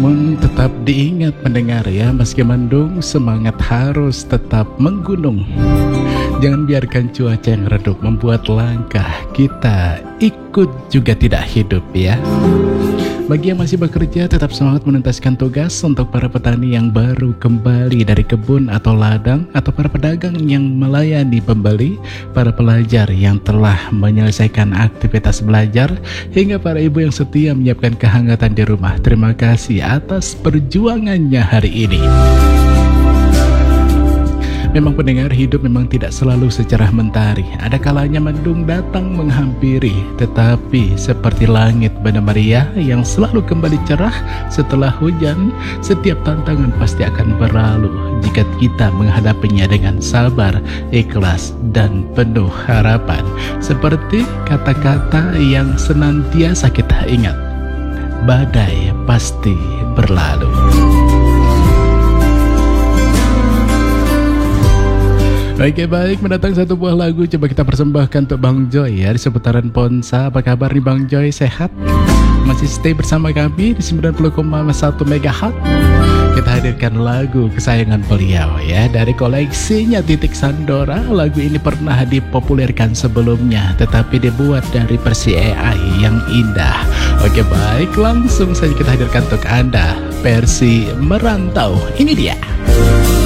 Tetap diingat mendengar ya, meski mendung semangat harus tetap menggunung. Jangan biarkan cuaca yang redup membuat langkah kita ikut juga tidak hidup ya. Bagi yang masih bekerja, tetap semangat menuntaskan tugas. Untuk para petani yang baru kembali dari kebun atau ladang, atau para pedagang yang melayani pembeli, para pelajar yang telah menyelesaikan aktivitas belajar, hingga para ibu yang setia menyiapkan kehangatan di rumah, terima kasih atas perjuangannya hari ini. Memang pendengar, hidup memang tidak selalu secerah mentari. Ada kalanya mendung datang menghampiri, tetapi seperti langit Banda Maria yang selalu kembali cerah setelah hujan, setiap tantangan pasti akan berlalu jika kita menghadapinya dengan sabar, ikhlas, dan penuh harapan. Seperti kata-kata yang senantiasa kita ingat, badai pasti berlalu. Oke, baik, mendatang satu buah lagu coba kita persembahkan untuk Bang Joy ya di seputaran Ponsa. Apa kabar nih Bang Joy, sehat? Masih stay bersama kami di 90,1 MHz. Kita hadirkan lagu kesayangan beliau ya dari koleksinya Titik Sandora. Lagu ini pernah dipopulerkan sebelumnya, tetapi dibuat dari versi AI yang indah. Oke, baik, langsung saja kita hadirkan untuk Anda versi Merantau. Ini dia.